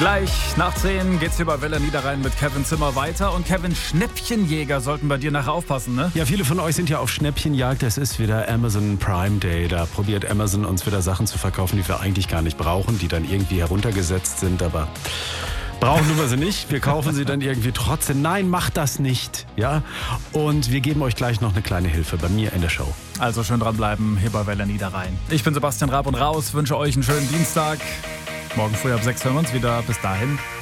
Gleich nach 10 geht's hier bei Welle Niederrhein mit Kevin Zimmer weiter. Und Kevin, Schnäppchenjäger sollten bei dir nachher aufpassen, ne? Ja, viele von euch sind ja auf Schnäppchenjagd. Es ist wieder Amazon Prime Day. Da probiert Amazon uns wieder Sachen zu verkaufen, die wir eigentlich gar nicht brauchen, die dann irgendwie heruntergesetzt sind, aber brauchen wir sie nicht. Wir kaufen sie dann irgendwie trotzdem. Nein, macht das nicht. Ja? Und wir geben euch gleich noch eine kleine Hilfe bei mir in der Show. Also schön dranbleiben hier bei Welle Niederrhein. Ich bin Sebastian Raab und raus, wünsche euch einen schönen Dienstag. Morgen früh ab 6 hören wir uns wieder. Bis dahin.